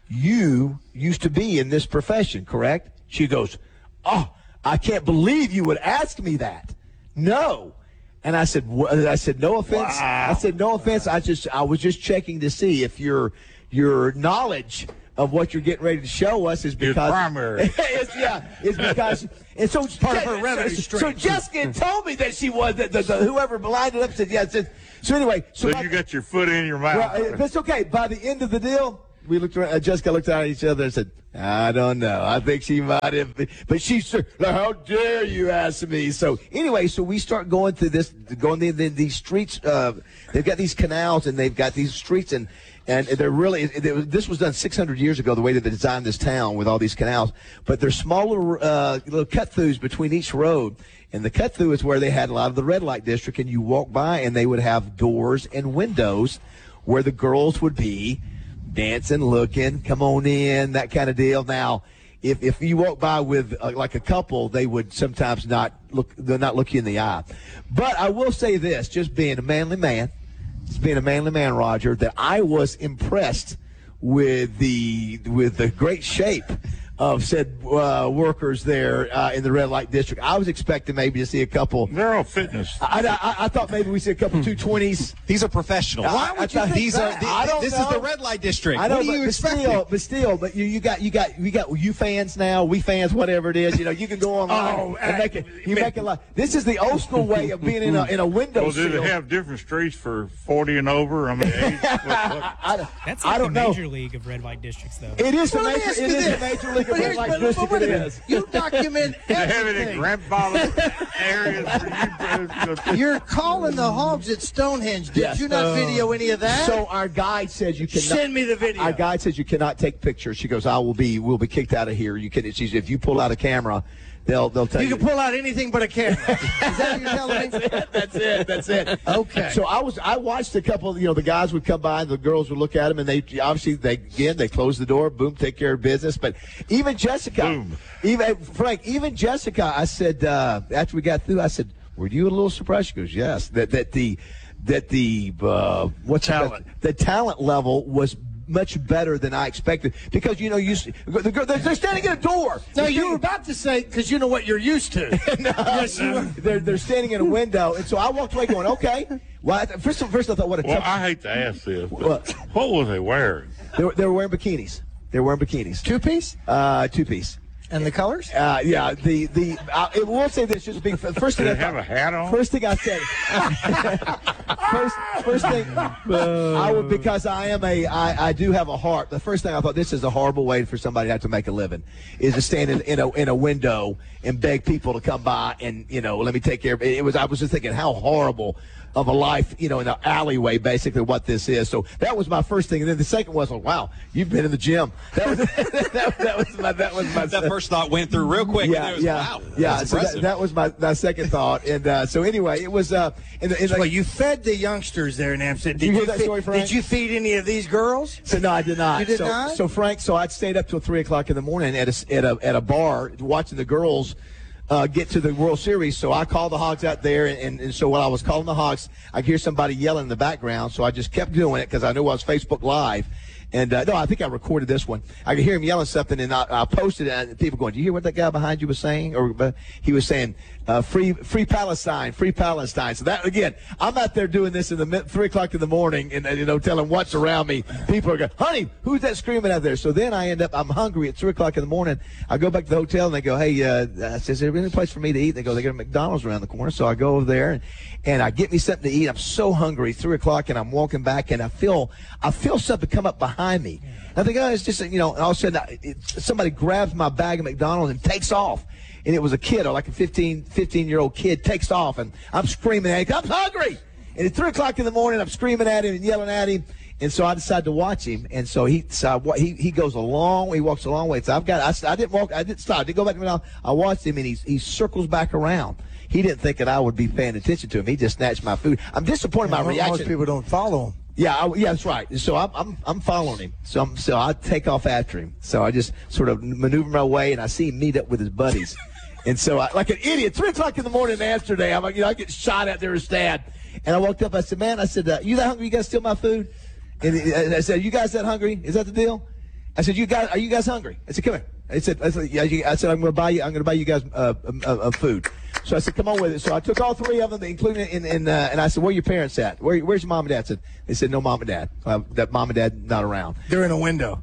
you used to be in this profession, correct?" She goes, "Oh, I can't believe you would ask me that." No. And I said, wh- I said, no offense. Wow. I said, no offense. I just, I was just checking to see if your, your knowledge of what you're getting ready to show us is because primary. it's, yeah, it's because, and so it's part of her revenue so, stream. So Jessica told me that she was, that the, the, whoever lined it up said, yeah. Said, so anyway, so, So by- you got your foot in your mouth. well, it's okay. By the end of the deal, we looked around. Uh, Jessica looked at each other and said, "I don't know. I think she might have." Been. But she said, "How dare you ask me?" So anyway, so we start going through this, going in the, these streets. Uh, they've got these canals and they've got these streets, and and they're really. It, it, this was done six hundred years ago. The way that they designed this town with all these canals, but they're smaller uh, little cut throughs between each road. And the cut through is where they had a lot of the red light district, and you walk by, and they would have doors and windows where the girls would be dancing, looking, come on in, that kind of deal. Now, if if you walk by with uh, like a couple, they would sometimes not look, they'll not look you in the eye. But I will say this, just being a manly man, just being a manly man, Roger, that I was impressed with the with the great shape of said uh, workers there uh, in the red light district. I was expecting maybe to see a couple. They're all fitness. I, I, I thought maybe we see a couple two twenties. These are professionals. Why would you think These that? are. the- I don't this know. is the red light district. I know, what but, are you but expecting? still, but still, but you, you got you got you got you fans now, we fans, whatever it is. You know, you can go online Oh, and uh, make it. You make it like this is the old school way of being in a in a window. Well, do they shield. have different streets for forty and over? I mean, age, what, what? I, don't- That's I like don't the know. major league of red light districts, though. It is the Well, let me major. ask It you is this. the major league of But red here's- light but- but district. wait a It minute. is. You document Do they have any everything. grandfather areas for you? You're calling the hogs at Stonehenge. Did Yes. you not Uh, video any of that? So our guide says you cannot. Send me the video. Our guide says you cannot take pictures. She goes, "I will be, will be kicked out of here." You can. She's, if you pull out a camera, they'll they'll tell you. You can pull out anything but a camera. Is that what you're telling me? That's it. That's it. Okay. So I was I watched a couple. You know, the guys would come by and the girls would look at them, and they obviously they again they close the door, boom, take care of business. But even Jessica, Boom. even Frank, even Jessica, I said uh, after we got through, I said, "Were you a little surprised?" She goes, "Yes." That that the that the uh, what's Talent. the, the talent level was much better than I expected because you know you the girl they're, they're standing at a door. No, They're you were standing- about to say because you know what you're used to. no, Yes, you were. they're they're standing in a window, and so I walked away going, okay. Well, I, first first I thought, what a Well, tough. I hate to ask this, but What? what was they wearing? They were, they were wearing bikinis. They were wearing bikinis. Two piece? Uh, two piece. And the colors? Uh, yeah, the the uh, I will say this just being first thing. Did I it have a hat on? First thing I said. first, first thing I would because I am a I, I do have a heart. The first thing I thought, this is a horrible way for somebody to have to make a living, is to stand in, in a in a window and beg people to come by and you know let me take care of it. It was I was just thinking how horrible of a life, you know, in the alleyway, basically what this is. So that was my first thing, and then the second was, oh, wow, you've been in the gym. That was that, that was my that was my that first thought went through real quick. Yeah, and was, yeah, wow, yeah. that's So that, impressive. that was my, my second thought, and uh, so anyway, it was. Uh, in the, in So the, you fed the youngsters there in Amsterdam. Did you hear that feed, story, Frank? Did you feed any of these girls? So no, I did not. You did so, not? So Frank, so I'd stayed up till three o'clock in the morning at a at a at a bar watching the girls uh, get to the World Series. So I called the Hogs out there, and, and, and so while I was calling the Hogs, I could hear somebody yelling in the background. So I just kept doing it because I knew I was Facebook Live. And uh, no, I think I recorded this one. I could hear him yelling something, and I, I posted it. And people going, "Do you hear what that guy behind you was saying?" Or uh, he was saying, uh, "Free, free Palestine, free Palestine." So that again, I'm out there doing this in the mid, three o'clock in the morning, and you know, telling what's around me. People are going, "Honey, who's that screaming out there?" So then I end up, I'm hungry at three o'clock in the morning. I go back to the hotel, and they go, "Hey, uh, I says, is there any place for me to eat?" They go, "They got a McDonald's around the corner." So I go over there, and, and I get me something to eat. I'm so hungry, three o'clock, and I'm walking back, and I feel, I feel something come up behind me. I think, oh, it's just, you know, and all of a sudden I, it, somebody grabs my bag of McDonald's and takes off. And it was a kid, or like a fifteen, fifteen-year-old kid, takes off, and I'm screaming at him, "I'm hungry!" And at three o'clock in the morning, I'm screaming at him and yelling at him. And so I decided to watch him. And so he so I, he he goes a long way, he walks a long way. So I've got, I, I didn't walk, I didn't stop, I didn't go back to McDonald's. I watched him, and he, he circles back around. He didn't think that I would be paying attention to him. He just snatched my food. I'm disappointed in my Most reaction. people don't follow him. Yeah, I, yeah, that's right. So I'm I'm I'm following him. So I'm, so I take off after him. So I just sort of maneuver my way, and I see him meet up with his buddies. And so I, like an idiot, three o'clock in the morning in Amsterdam, I'm like, you know, I get shot at there as dad. And I walked up. I said, "Man," I said, uh, "You that hungry? You guys steal my food?" And I said, "You guys that hungry? Is that the deal?" I said, "You guys, are you guys hungry?" I said, "Come here." I said, I said, yeah, I said, I'm going to buy you. I'm going to buy you guys uh, uh, uh, food. So I said, "Come on with it." So I took all three of them, including in, in uh, and I said, "Where are your parents at? Where, where's your mom and dad?" I said, they said, "No mom and dad. Uh, that mom and dad not around." They're in a window.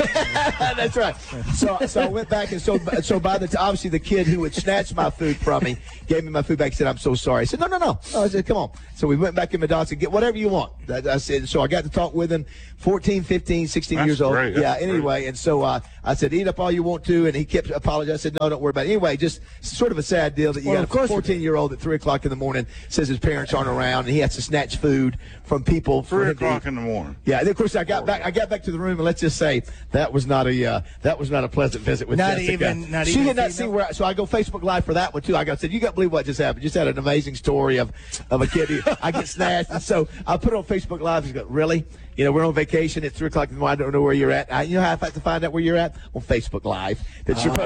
That's right. So so I went back, and so so by the t- obviously the kid who had snatched my food from me gave me my food back. He said, "I'm so sorry." I said, "No, no, no." no I said, "Come on." So we went back in McDonald's and get whatever you want. I, I said, so I got to talk with him, fourteen, fifteen, sixteen That's years old. great. Yeah. That's Anyway, great. and so uh, I said, "Eat up all you want to," and he kept apologizing. I said, "No, don't worry about it." Anyway, just sort of a sad deal that you Well, got of course a fourteen-year-old at three o'clock in the morning says his parents aren't around, and he has to snatch food from people. for Three him to o'clock eat. in the morning. Yeah, and of course I got back. I got back to the room, and let's just say that was not a uh, that was not a pleasant visit with Not Jessica. even- not she even did not feeding see them? where. I, so I go Facebook Live for that one too. I got said, "You got to believe what just happened." Just had an amazing story of of a kid who I get snatched, and so I put it on Facebook Live. She go, "Really? You know, we're on vacation at three o'clock in the morning. I don't know where you're at. I, you know how I have to find out where you're at on Facebook Live." That you're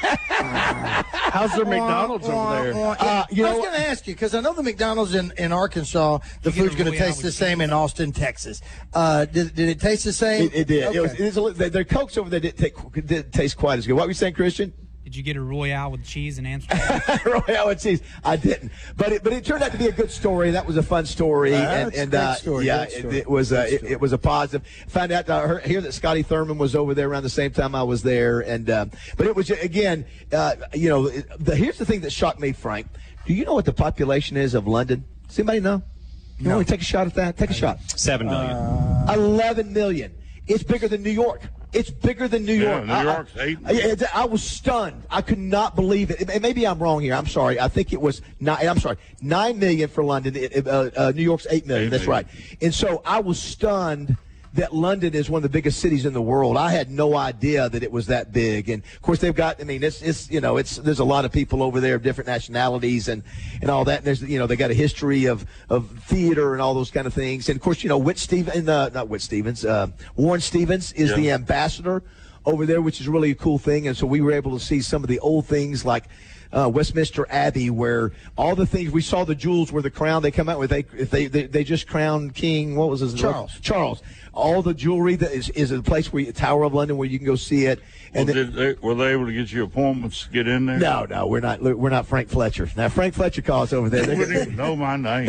How's their McDonald's over there? Uh, you I know was going to ask you because I know the McDonald's in, in Arkansas, the You get food's a going to Royale taste the with same in Austin, Texas. Uh, did, did it taste the same? It, it did. Okay. It was, it was a, little- their, their Cokes over there didn't, take, didn't taste quite as good. What were you saying, Christian? Did you get a Royale with cheese and Amsterdam? Royale with cheese. I didn't, but it but it turned out to be a good story. That was a fun story, Uh, and that's a and great uh, story, yeah, good it, story. it was uh, Good it, story. it was a positive. Found out uh, heard, hear that Scotty Thurman was over there around the same time I was there, and uh, but it was again, uh, you know, the, here's the thing that shocked me, Frank. Do you know what the population is of London? Does anybody know? You No. want to take a shot at that? Take a shot. Seven million. Uh, Eleven million. It's bigger than New York. It's bigger than New Yeah, York. New I- York's I, eight I, I- I was stunned. I could not believe it. And maybe I'm wrong here. I'm sorry. I think it was nine. I'm sorry. Nine million for London. It- uh, uh, New York's eight million. Eight That's million. right. And so I was stunned that London is one of the biggest cities in the world. I had no idea that it was that big. And of course they've got, I mean, it's, it's, you know, it's, there's a lot of people over there of different nationalities and, and all that. And there's, you know, they got a history of, of theater and all those kind of things. And of course, you know, Whit Stevens, uh, not Whit Stevens, uh, Warren Stevens is Yeah. the ambassador over there, which is really a cool thing. And so we were able to see some of the old things like, uh, Westminster Abbey, where all the things we saw, the jewels were the crown they come out with. They if they, they they just crowned King. What was his Charles. name? Charles. All the jewelry that is is a place where you, Tower of London, where you can go see it. And well, then, did they, were they able to get you appointments to get in there? no, no, we're not. We're not Frank Fletcher. Now Frank Fletcher calls over there. They wouldn't even know my name.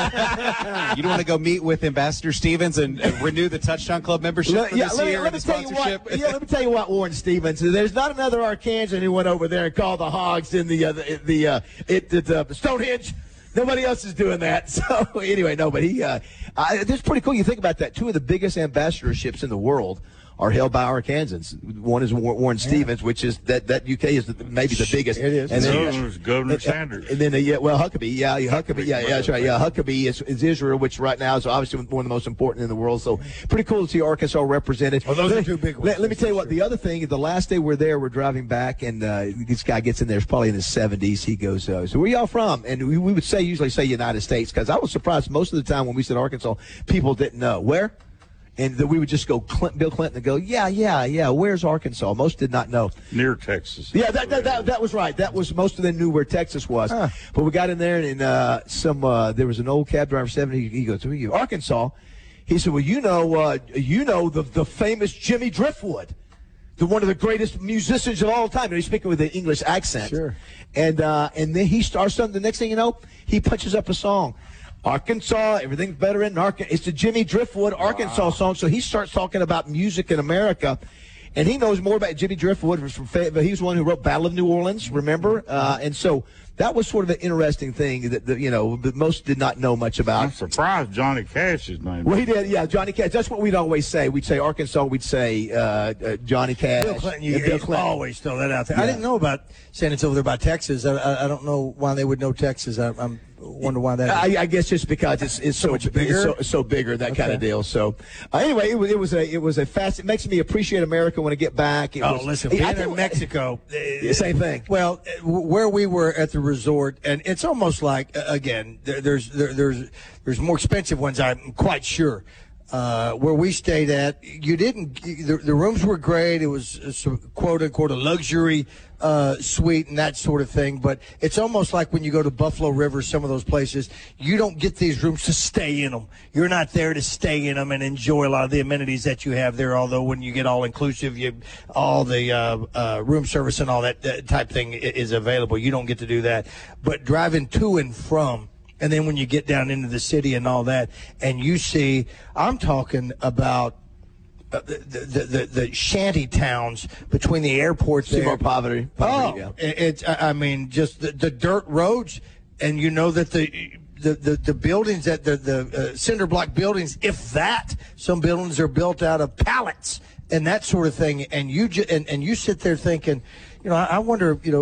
You don't want to go meet with Ambassador Stevens and uh, renew the Touchdown Club membership Let, for yeah, this let me, year let and me the tell you sponsorship? what. Yeah, let me tell you what, Warren Stevens. There's not another Arkansan who went over there and called the Hogs in the uh, the, the uh, it the, the Stonehenge. Nobody else is doing that. So anyway, no, but he. Uh, I, it's pretty cool. You think about that. Two of the biggest ambassadorships in the world are held by Arkansans. One is Warren Stevens, which is that that U K is the, maybe the biggest. It is. And The then, other was Governor and, Sanders. And then uh, yeah, well Huckabee, yeah, yeah, Huckabee, yeah, yeah, that's right. Yeah, Huckabee is, is Israel, which right now is obviously one of the most important in the world. So pretty cool to see Arkansas represented. Well, those let are me, two big ones. Let, let me tell you what. The other thing, the last day we're there, we're driving back, and uh, this guy gets in there. It's probably in his seventies. He goes, uh, "So where y'all from?" And we, we would say usually say United States, because I was surprised most of the time when we said Arkansas, people didn't know where. And then we would just go, Clint, Bill Clinton, and go, yeah, yeah, yeah, where's Arkansas? Most did not know. Near Texas. Yeah, that that, that, that was right. That was, most of them knew where Texas was. Huh. But we got in there, and uh, some uh, there was an old cab driver, seventy. He goes, who are you? Arkansas. He said, well, you know, uh, you know the the famous Jimmy Driftwood, the one of the greatest musicians of all time. And he's speaking with an English accent. Sure. And uh, and then he starts something. The next thing you know, he punches up a song. Arkansas, everything's better in Arkansas. It's the Jimmy Driftwood Arkansas wow. song. So he starts talking about music in America, and he knows more about Jimmy Driftwood. Was from Fayetteville. He was the one who wrote Battle of New Orleans, remember? Uh, and so that was sort of an interesting thing that, that you know that most did not know much about. I'm surprised Johnny Cash's name. Well, he did, yeah, Johnny Cash. That's what we'd always say. We'd say Arkansas. We'd say uh, uh, Johnny Cash. Bill Clinton, you, and Bill you Clinton. always throw that out there. Yeah. I didn't know about saying it's over there by Texas. I, I, I don't know why they would know Texas. I, I'm wonder why that is. I, I guess just because it's, it's so, so much bigger, it's so, so bigger, that okay. kind of deal. So uh, anyway, it was, it was a it was a fast. It makes me appreciate America when I get back. It oh, was, listen, I, being I in think, Mexico, the same thing. Well, where we were at the resort, and it's almost like again, there, there's there, there's there's more expensive ones. I'm quite sure. Uh, where we stayed at, you didn't. The, the rooms were great. It was a, quote unquote a luxury uh, suite and that sort of thing. But it's almost like when you go to Buffalo River, some of those places, you don't get these rooms to stay in them. You're not there to stay in them and enjoy a lot of the amenities that you have there. Although when you get all inclusive, you all the uh, uh, room service and all that, that type thing is available. You don't get to do that. But driving to and from. And then when you get down into the city and all that, and you see, I'm talking about uh, the, the, the the shanty towns between the airport there. More poverty. poverty Oh, yeah. it's I mean just the, the dirt roads, and you know that the the the, the buildings that the the uh, cinder block buildings, if that, some buildings are built out of pallets and that sort of thing, and you ju- and and you sit there thinking, you know, I, I wonder, you know.